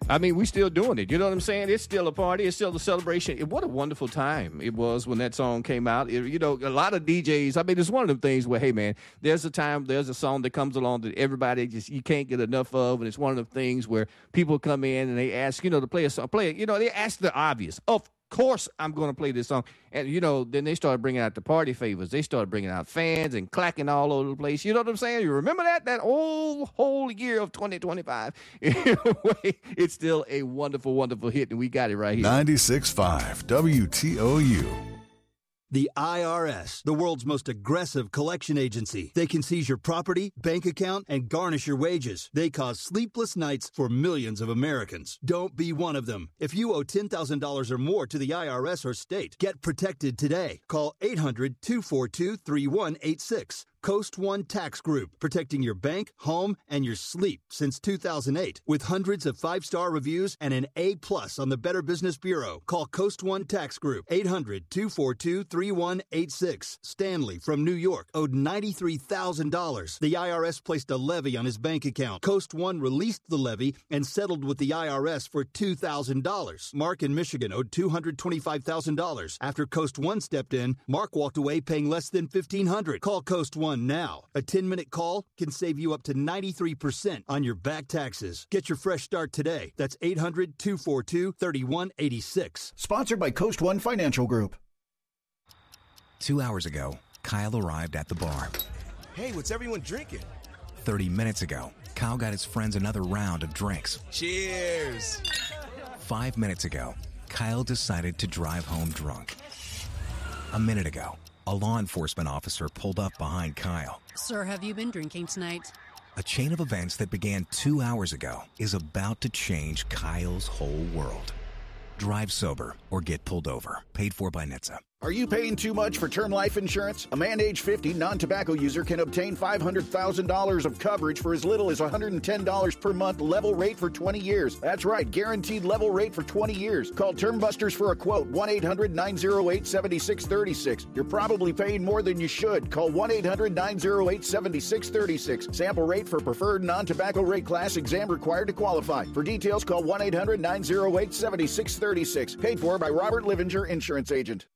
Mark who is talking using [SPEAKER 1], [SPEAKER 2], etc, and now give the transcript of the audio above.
[SPEAKER 1] I mean, we still doing it. You know what I'm saying? It's still a party. It's still a celebration. What a wonderful time it was when that song came out. You know, a lot of DJs, I mean, it's one of them things where, hey, man, there's a song that comes along that everybody just, you can't get enough of. And it's one of the things where people come in and they ask, you know, to play a song. They ask the obvious. Of course I'm going to play this song. And, you know, then they started bringing out the party favors. They started bringing out fans and clacking all over the place. You know what I'm saying? You remember that whole year of 2025? It's still a wonderful, wonderful hit, and we got it right here.
[SPEAKER 2] 96.5 WTOU.
[SPEAKER 3] The IRS, the world's most aggressive collection agency. They can seize your property, bank account, and garnish your wages. They cause sleepless nights for millions of Americans. Don't be one of them. If you owe $10,000 or more to the IRS or state, get protected today. Call 800-242-3186. Coast One Tax Group, protecting your bank, home, and your sleep since 2008. With hundreds of 5-star reviews and an A+ on the Better Business Bureau. Call Coast One Tax Group, 800-242-3186. Stanley from New York owed $93,000. The IRS placed a levy on his bank account. Coast One released the levy and settled with the IRS for $2,000. Mark in Michigan owed $225,000. After Coast One stepped in, Mark walked away paying less than $1,500. Call Coast One now. A 10-minute call can save you up to 93% on your back taxes. Get your fresh start today. That's 800-242-3186.
[SPEAKER 4] Sponsored by Coast One Financial Group.
[SPEAKER 5] 2 hours ago, Kyle arrived at the bar.
[SPEAKER 6] Hey, what's everyone drinking?
[SPEAKER 5] 30 minutes ago, Kyle got his friends another round of drinks.
[SPEAKER 6] Cheers!
[SPEAKER 5] 5 minutes ago, Kyle decided to drive home drunk. A minute ago, a law enforcement officer pulled up behind Kyle.
[SPEAKER 7] Sir, have you been drinking tonight?
[SPEAKER 5] A chain of events that began 2 hours ago is about to change Kyle's whole world. Drive sober or get pulled over. Paid for by NHTSA.
[SPEAKER 4] Are you paying too much for term life insurance? A man age 50 non-tobacco user can obtain $500,000 of coverage for as little as $110 per month, level rate for 20 years. That's right, guaranteed level rate for 20 years. Call Term Busters for a quote, 1-800-908-7636. You're probably paying more than you should. Call 1-800-908-7636. Sample rate for preferred non-tobacco rate class, exam required to qualify. For details, call 1-800-908-7636. Paid for by Robert Livinger, Insurance Agent.